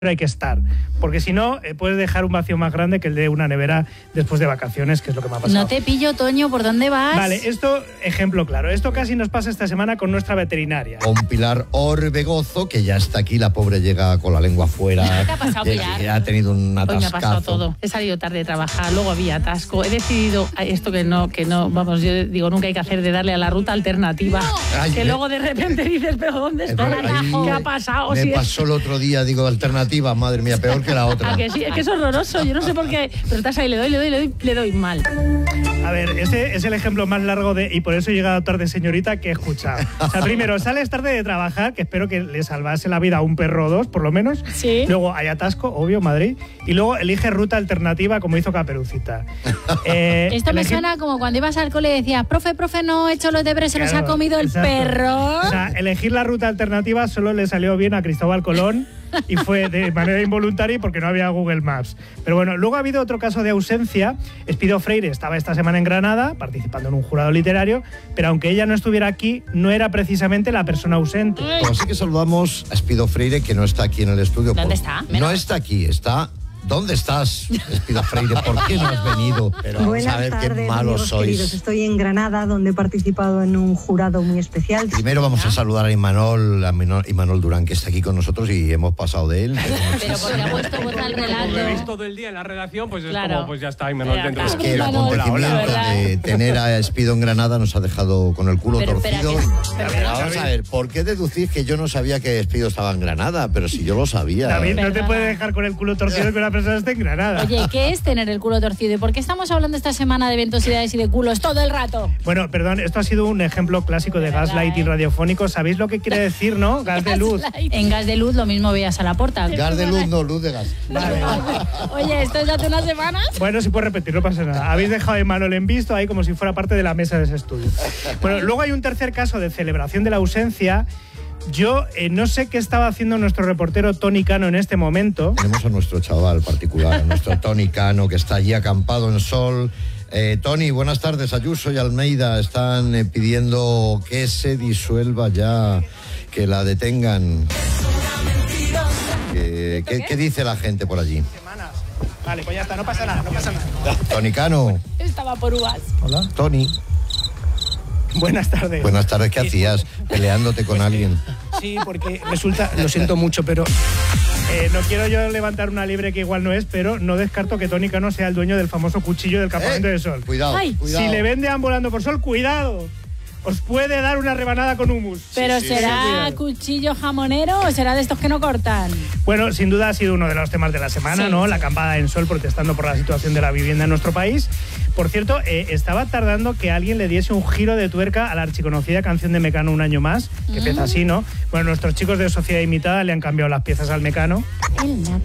hay que estar, porque si no puedes dejar un vacío más grande que el de una nevera después de vacaciones, que es lo que me ha pasado. No te pillo, Toño, ¿por dónde vas? Vale, esto, ejemplo claro, esto casi nos pasa esta semana con nuestra veterinaria. Con Pilar Orbegozo, que ya está aquí, la pobre llega con la lengua fuera. ¿Qué ha pasado, Pilar? Que ha tenido un atascazo. Hoy me ha pasado todo. He salido tarde de trabajar, luego había atasco. He decidido esto que no, vamos, yo digo, nunca hay que hacer de darle a la ruta alternativa. Ay, que luego de repente dices, pero ¿dónde está el atajo? ¿Qué ha pasado? Me pasó el otro día, digo, alternativa, madre mía, peor que la otra. ¿A que sí? Es que es horroroso, yo no sé por qué, pero estás ahí, le doy mal. A ver, ese es el ejemplo más largo de y por eso he llegado tarde, señorita, que he escuchado. O sea, primero, sales tarde de trabajar, que espero que le salvase la vida a un perro o dos, por lo menos. Sí. Luego hay atasco, obvio, Madrid. Y luego elige ruta alternativa, como hizo Caperucita. Esto me suena como cuando ibas al cole y decías, profe, no he hecho los deberes, se los ha comido el perro. O sea, elegir la ruta alternativa solo le salió bien a Cristóbal Colón y fue de manera involuntaria porque no había Google Maps. Pero bueno, luego ha habido otro caso de ausencia. Espido Freire estaba esta semana en Granada participando en un jurado literario, pero aunque ella no estuviera aquí, no era precisamente la persona ausente. Pues así que saludamos a Espido Freire, que no está aquí en el estudio. ¿Dónde está? No está aquí, está... ¿Dónde estás, Espido Freire? ¿Por qué no has venido? Pero vamos a ver qué malos sois. Queridos. Estoy en Granada, donde he participado en un jurado muy especial. Primero vamos a saludar a Imanol Durán, que está aquí con nosotros y hemos pasado de él. Pero porque ha puesto voz al relato. Lo he visto todo el día en la redacción, pues Claro. es como, pues ya está, Imanol dentro. Es que el Imanol, acontecimiento de tener a Espido en Granada nos ha dejado con el culo Pero espera, torcido. que- Vamos a ver, ¿por qué deducís que yo no sabía que Espido estaba en Granada? Pero si yo lo sabía. David, no te Perdona. puede dejar con el culo torcido que una persona esté en Granada. Oye, ¿qué es tener el culo torcido? ¿Y por qué estamos hablando esta semana de ventosidades y de culos todo el rato? Bueno, perdón, esto ha sido un ejemplo clásico de gaslighting radiofónico. ¿Sabéis lo que quiere decir, no? Gas de luz. En gas de luz lo mismo veías a la puerta. Gas de luz, no, luz de gas. Oye, ¿esto es de hace unas semanas? Bueno, si puedes repetir, no pasa nada. Habéis dejado a Imanol en visto ahí como si fuera parte de la mesa de ese estudio. Bueno, luego hay un tercer caso de celebración de la ausencia. Yo no sé qué estaba haciendo nuestro reportero Tony Cano en este momento. Tenemos a nuestro chaval particular, a nuestro Tony Cano, que está allí acampado en sol. Tony, buenas tardes. Ayuso y Almeida están pidiendo que se disuelva ya, que la detengan. ¿Qué dice la gente por allí? Semanas. Vale, pues ya está, no pasa nada, no pasa nada. Tony Cano. Estaba por uvas. Hola. Tony, Buenas tardes. buenas tardes. ¿Qué hacías peleándote con alguien? Sí, porque resulta, lo siento mucho, pero no quiero yo levantar una liebre que igual no es, pero no descarto que Tony Cano sea el dueño del famoso cuchillo del campamento de sol. Cuidado, Ay. cuidado. Si le ven deambulando por sol, cuidado. Os puede dar una rebanada con humus. ¿Pero sí, será cuidado. cuchillo jamonero o será de estos que no cortan? Bueno, sin duda ha sido uno de los temas de la semana, Sí, ¿no? sí. La acampada en sol protestando por la situación de la vivienda en nuestro país. Por cierto, estaba tardando que alguien le diese un giro de tuerca a la archiconocida canción de Mecano Un año más, que empieza así, ¿no? Bueno, nuestros chicos de Sociedad Imitada le han cambiado las piezas al Mecano.